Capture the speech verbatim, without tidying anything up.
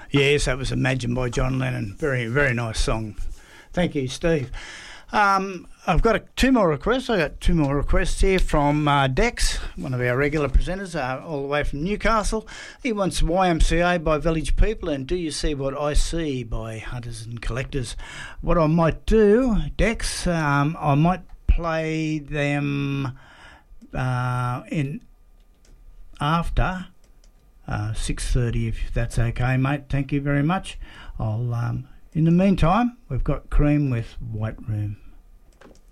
Yes, that was Imagine by John Lennon. Very, very nice song. Thank you, Steve. Um, I've got a, two more requests. I've got two more requests here from uh, Dex, one of our regular presenters, uh, all the way from Newcastle. He wants Y M C A by Village People and Do You See What I See by Hunters and Collectors. What I might do, Dex, um, I might play them uh, in after uh, six thirty, if that's okay, mate. Thank you very much. I'll... Um, In the meantime, we've got Cream with White Room.